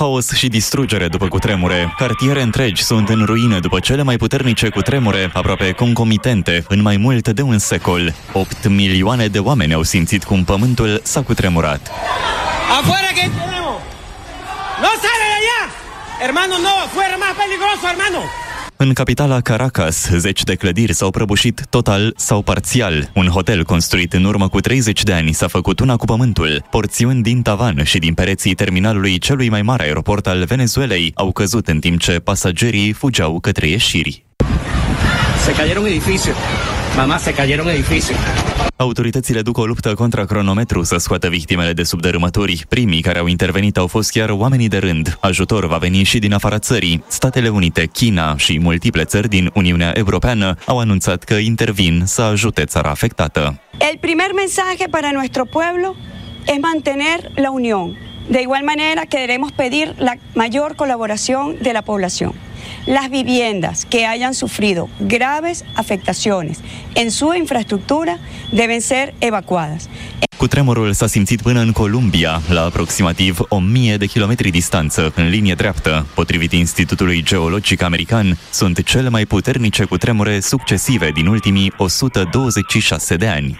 Haos și distrugere după cutremure. Cartiere întregi sunt în ruine după cele mai puternice cutremure, aproape concomitente, în mai mult de un secol. 8 milioane de oameni au simțit cum pământul s-a cutremurat. Afuera que tenemos. No sale de allá. Hermano, no, fuera más peligroso, hermano. În capitala Caracas, 10 de clădiri s-au prăbușit total sau parțial. Un hotel construit în urmă cu 30 de ani s-a făcut una cu pământul. Porțiuni din tavan și din pereții terminalului celui mai mare aeroport al Venezuelei au căzut în timp ce pasagerii fugeau către ieșiri. Se cayeron edificios. Mamá, se cayeron edificios. Autoritățile duc o luptă contra cronometru să scoată victimele de sub dărâmături. Primii care au intervenit au fost chiar oamenii de rând. Ajutor va veni și din afara țării. Statele Unite, China și multiple țări din Uniunea Europeană au anunțat că intervin să ajute țara afectată. El primer mensaje para nuestro pueblo es mantener la unión. De igual manera queremos pedir la mayor colaboración de la población. Las viviendas que hayan sufrido graves afectaciones en su infraestructura deben ser evacuadas. Cutremurul s-a simțit până în Columbia, la aproximativ 1000 de kilometri distanță, în linie dreaptă. Potrivit Institutului Geologic American, sunt cele mai puternice cutremure succesive din ultimii 126 de ani.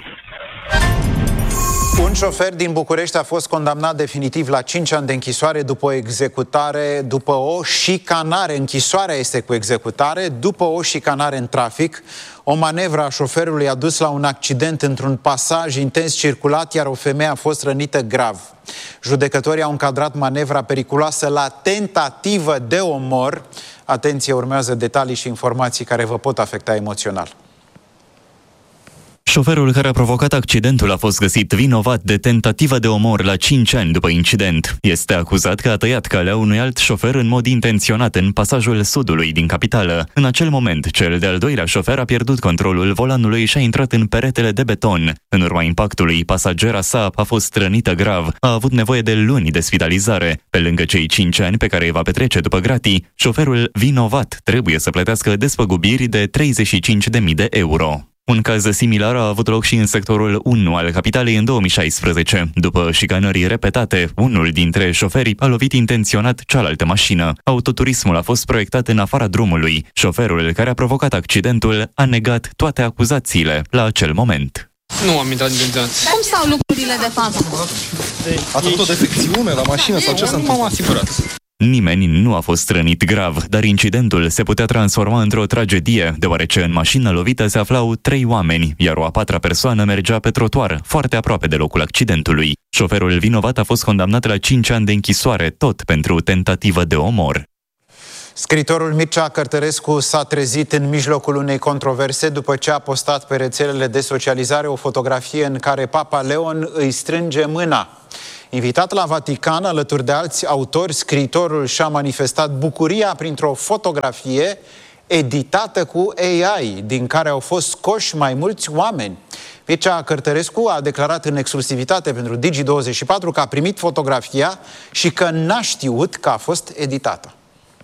Un șofer din București a fost condamnat definitiv la 5 ani de închisoare după o șicanare. Închisoarea este cu executare după o șicanare în trafic. O manevră a șoferului a dus la un accident într-un pasaj intens circulat, iar o femeie a fost rănită grav. Judecătorii au încadrat manevra periculoasă la tentativă de omor. Atenție, urmează detalii și informații care vă pot afecta emoțional. Șoferul care a provocat accidentul a fost găsit vinovat de tentativă de omor la 5 ani după incident. Este acuzat că a tăiat calea unui alt șofer în mod intenționat în pasajul sudului din capitală. În acel moment, cel de-al doilea șofer a pierdut controlul volanului și a intrat în peretele de beton. În urma impactului, pasagera sa a fost rănită grav. A avut nevoie de luni de spitalizare. Pe lângă cei 5 ani pe care îi va petrece după gratii, șoferul vinovat trebuie să plătească despăgubiri de 35.000 de euro. Un caz similar a avut loc și în sectorul 1 al capitalei în 2016. După șicanări repetate, unul dintre șoferi a lovit intenționat cealaltă mașină. Autoturismul a fost proiectat în afara drumului. Șoferul care a provocat accidentul a negat toate acuzațiile la acel moment. Nu am intrat intenționat. Cum stau lucrurile de fapt? Ați avut o defecțiune la mașină sau ce s-a întâmplat? M-am asigurat. Nimeni nu a fost rănit grav, dar incidentul se putea transforma într-o tragedie, deoarece în mașina lovită se aflau 3 oameni, iar o a 4-a persoană mergea pe trotuar, foarte aproape de locul accidentului. Șoferul vinovat a fost condamnat la 5 ani de închisoare, tot pentru tentativă de omor. Scriitorul Mircea Cărtărescu s-a trezit în mijlocul unei controverse după ce a postat pe rețelele de socializare o fotografie în care Papa Leon îi strânge mâna. Invitat la Vatican, alături de alți autori, scriitorul și-a manifestat bucuria printr-o fotografie editată cu AI, din care au fost scoși mai mulți oameni. Mircea Cărtărescu a declarat în exclusivitate pentru Digi24 că a primit fotografia și că n-a știut că a fost editată.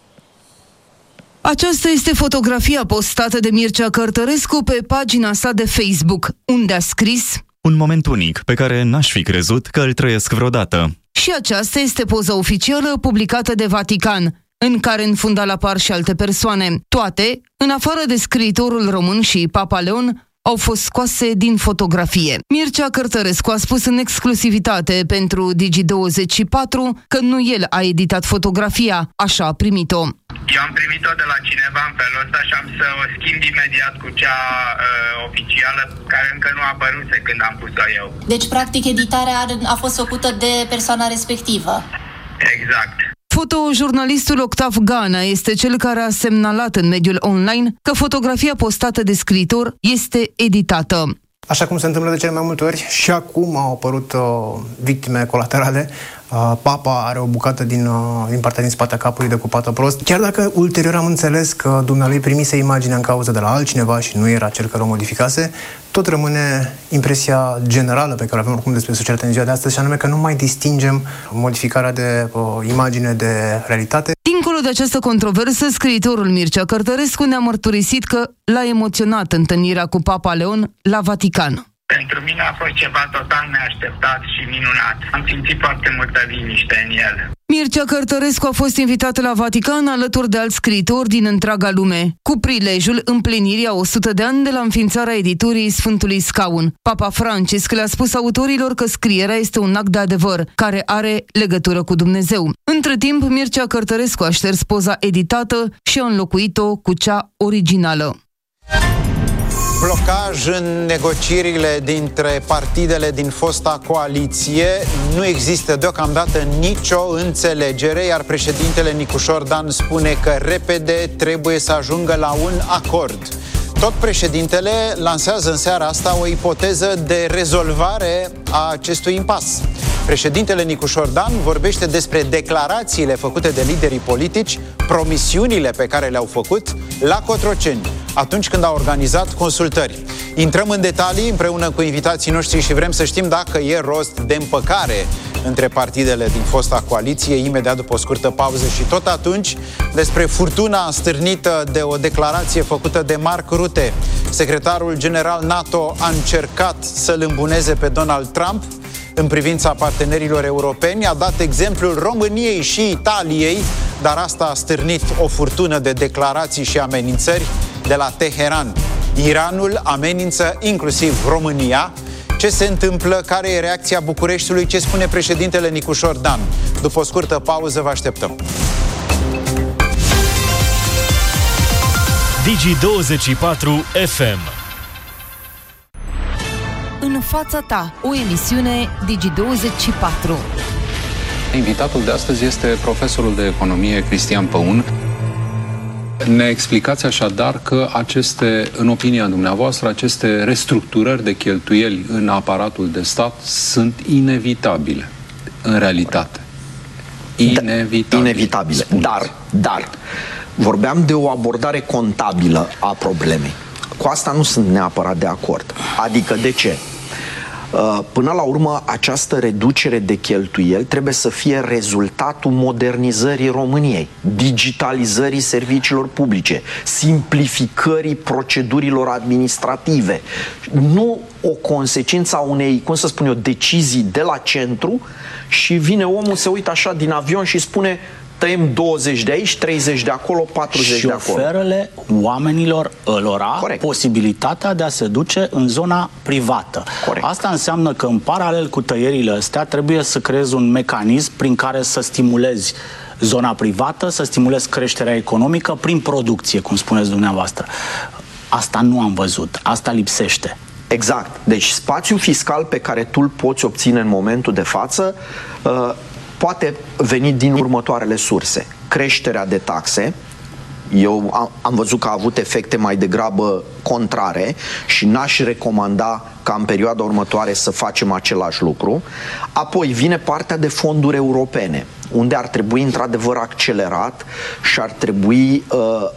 Aceasta este fotografia postată de Mircea Cărtărescu pe pagina sa de Facebook, unde a scris: un moment unic pe care n-aș fi crezut că îl trăiesc vreodată. Și aceasta este poza oficială publicată de Vatican, în care în fundal apar și alte persoane. Toate, în afară de scriitorul român și Papa Leon, au fost scoase din fotografie. Mircea Cărtărescu a spus în exclusivitate pentru Digi24 că nu el a editat fotografia, așa a primit-o. Eu am primit-o de la cineva în felul ăsta și am să o schimb imediat cu cea oficială, care încă nu a apăruse când am pus-o eu. Deci, practic, editarea a fost făcută de persoana respectivă. Exact. Fotojurnalistul Octav Gana este cel care a semnalat în mediul online că fotografia postată de scriitor este editată. Așa cum se întâmplă de cele mai multe ori, și acum au apărut victime colaterale. Papa are o bucată din partea din spatea capului decupată prost. Chiar dacă ulterior am înțeles că dumnealui primise imaginea în cauză de la altcineva și nu era cel care o modificase, tot rămâne impresia generală pe care o avem oricum despre societatea în ziua de astăzi, și anume că nu mai distingem modificarea de imagine de realitate. Dincolo de această controversă, scriitorul Mircea Cărtărescu ne-a mărturisit că l-a emoționat întâlnirea cu Papa Leon la Vatican. Pentru mine a fost ceva total neașteptat și minunat. Am simțit foarte multă liniște în el. Mircea Cărtărescu a fost invitat la Vatican alături de alți scriitori din întreaga lume, cu prilejul împlinirii a 100 de ani de la înființarea editurii Sfântului Scaun. Papa Francisc le-a spus autorilor că scrierea este un act de adevăr, care are legătură cu Dumnezeu. Între timp, Mircea Cărtărescu a șters poza editată și a înlocuit-o cu cea originală. Blocaj în negocierile dintre partidele din fosta coaliție. Nu există deocamdată nicio înțelegere, iar președintele Nicușor Dan spune că repede trebuie să ajungă la un acord. Tot președintele lansează în seara asta o ipoteză de rezolvare a acestui impas. Președintele Nicușor Dan vorbește despre declarațiile făcute de liderii politici, promisiunile pe care le-au făcut la Cotroceni, atunci când au organizat consultări. Intrăm în detalii împreună cu invitații noștri și vrem să știm dacă e rost de împăcare între partidele din fosta coaliție, imediat după o scurtă pauză. Și tot atunci, despre furtuna stârnită de o declarație făcută de Mark Rutte. Secretarul general NATO a încercat să-l îmbuneze pe Donald Trump în privința partenerilor europeni, a dat exemplul României și Italiei, dar asta a stârnit o furtună de declarații și amenințări de la Teheran. Iranul amenință inclusiv România. Ce se întâmplă? Care e reacția Bucureștiului? Ce spune președintele Nicușor Dan? După o scurtă pauză vă așteptăm. Digi24 FM. În fața ta, o emisiune Digi24. Invitatul de astăzi este profesorul de economie Cristian Păun. Ne explicați așadar că în opinia dumneavoastră, aceste restructurări de cheltuieli în aparatul de stat sunt inevitabile, în realitate. Inevitabile. Dar, vorbeam de o abordare contabilă a problemei. Cu asta nu sunt neapărat de acord. Adică de ce? Până la urmă, această reducere de cheltuieli trebuie să fie rezultatul modernizării României, digitalizării serviciilor publice, simplificării procedurilor administrative. Nu o consecință a unei, decizii de la centru și vine omul, se uită așa din avion și spune: tăiem 20 de aici, 30 de acolo, 40 de acolo. Și oferă oamenilor posibilitatea de a se duce în zona privată. Corect. Asta înseamnă că în paralel cu tăierile astea trebuie să creezi un mecanism prin care să stimulezi zona privată, să stimulezi creșterea economică prin producție, cum spuneți dumneavoastră. Asta nu am văzut, asta lipsește. Exact. Deci spațiul fiscal pe care tu îl poți obține în momentul de față poate veni din următoarele surse. Creșterea de taxe. Eu am văzut că a avut efecte mai degrabă contrare și n-aș recomanda ca în perioada următoare să facem același lucru. Apoi vine partea de fonduri europene, unde ar trebui într-adevăr accelerat și ar trebui